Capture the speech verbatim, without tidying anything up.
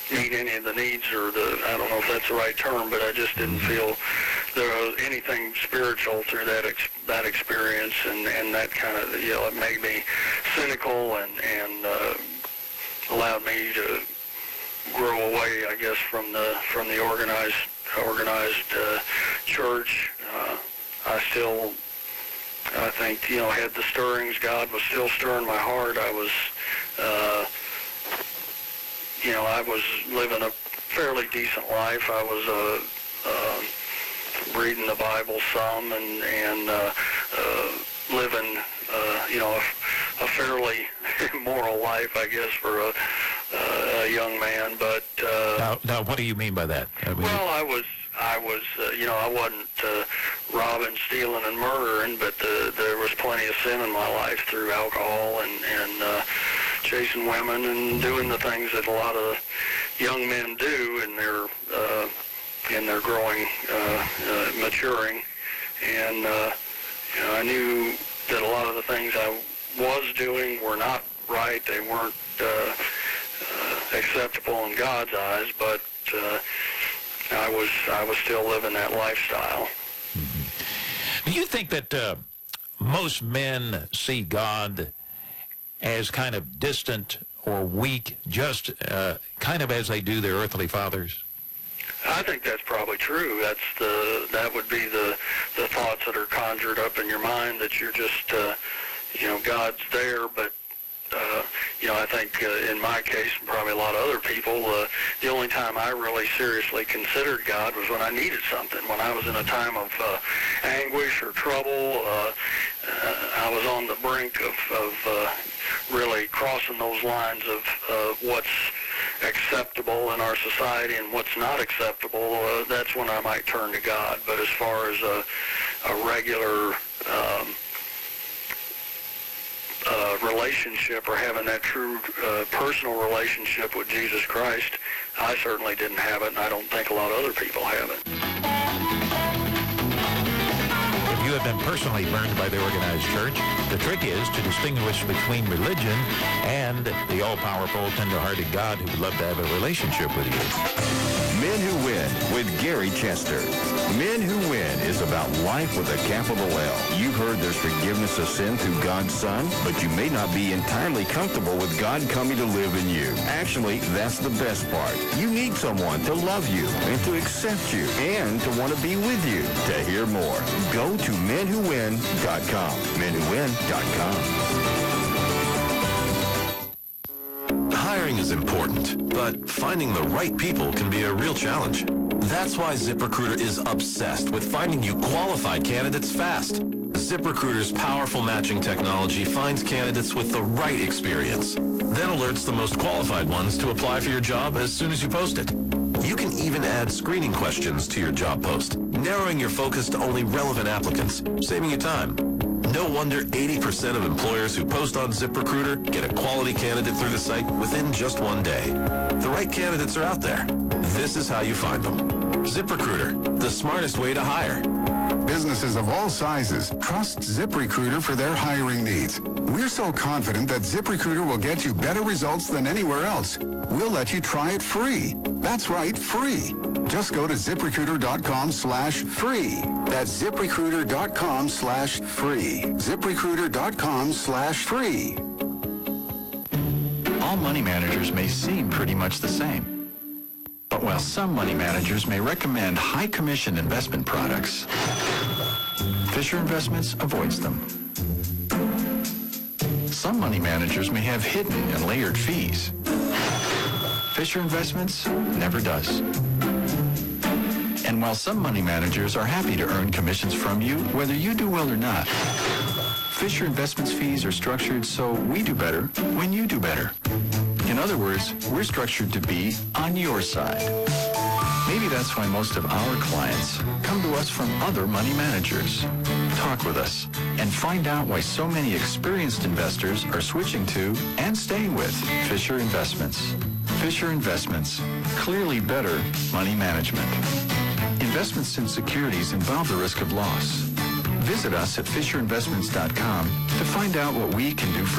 meet any of the needs, or the, I don't know if that's the right term, but I just didn't feel there was anything spiritual through that ex- that experience, and, and that kind of, you know, it made me cynical and, and uh, allowed me to grow away, I guess, from the from the organized organized uh, church. Uh, I still, I think, you know, had the stirrings. God was still stirring my heart. I was, uh, you know, I was living a fairly decent life. I was uh, uh, reading the Bible some and, and uh, uh, living, uh, you know, a, a fairly moral life, I guess, for a, uh, a young man. But uh, now, now, what do you mean by that? I mean, well, I was, I was, uh, you know, I wasn't uh, robbing, stealing, and murdering, but the, there was plenty of sin in my life through alcohol and and uh, chasing women and doing the things that a lot of young men do in their uh, in their growing, uh, uh, maturing, and uh, you know, I knew that a lot of the things I was doing were not right. They weren't uh, uh, acceptable in God's eyes, but uh, I was I was still living that lifestyle. Do you think that uh, most men see God as kind of distant or weak, just uh, kind of as they do their earthly fathers? I think that's probably true. That's the that would be the the thoughts that are conjured up in your mind, that you're just uh, you know, God's there, but uh, you know, I think uh, in my case, and probably a lot of other people, uh, the only time I really seriously considered God was when I needed something, when I was in a time of uh, anguish or trouble. Uh, uh, I was on the brink of, of uh, really crossing those lines of uh, what's acceptable in our society and what's not acceptable. Uh, that's when I might turn to God. But as far as a, a regular um, Uh, relationship, or having that true uh, personal relationship with Jesus Christ, I certainly didn't have it, and I don't think a lot of other people have it. If you have been personally burned by the organized church, the trick is to distinguish between religion and the all-powerful, tender-hearted God who would love to have a relationship with you. Men Who Win with Gary Chester. Men Who Win is about life with a capital L. You've heard there's forgiveness of sin through God's Son, but you may not be entirely comfortable with God coming to live in you. Actually, that's the best part. You need someone to love you and to accept you and to want to be with you. To hear more, go to men who win dot com. men who win dot com. Hiring is important, but finding the right people can be a real challenge. That's why ZipRecruiter is obsessed with finding you qualified candidates fast. ZipRecruiter's powerful matching technology finds candidates with the right experience, then alerts the most qualified ones to apply for your job as soon as you post it. You can even add screening questions to your job post, narrowing your focus to only relevant applicants, saving you time. No wonder eighty percent of employers who post on ZipRecruiter get a quality candidate through the site within just one day. The right candidates are out there. This is how you find them. ZipRecruiter, the smartest way to hire. Businesses of all sizes trust ZipRecruiter for their hiring needs. We're so confident that ZipRecruiter will get you better results than anywhere else. We'll let you try it free. That's right, free. Just go to ZipRecruiter.com slash free. That's ZipRecruiter.com slash free. ZipRecruiter.com slash free. All money managers may seem pretty much the same. But while some money managers may recommend high commission investment products, Fisher Investments avoids them. Some money managers may have hidden and layered fees. Fisher Investments never does. And while some money managers are happy to earn commissions from you, whether you do well or not, Fisher Investments fees are structured so we do better when you do better. In other words, we're structured to be on your side. Maybe that's why most of our clients come to us from other money managers. Talk with us and find out why so many experienced investors are switching to and staying with Fisher Investments. Fisher Investments, clearly better money management. Investments in securities involve the risk of loss. Visit us at Fisher Investments dot com to find out what we can do for you.